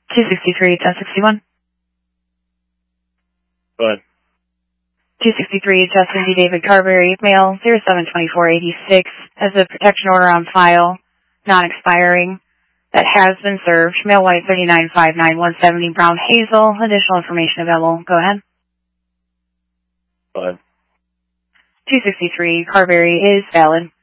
263, 1061. Go ahead. 263, Justin D. David Carberry, mail 072486, has a protection order on file, non-expiring, that has been served. Mail white 3959-170, brown hazel. Additional information available. Go ahead. Go ahead. 263, Carberry is valid.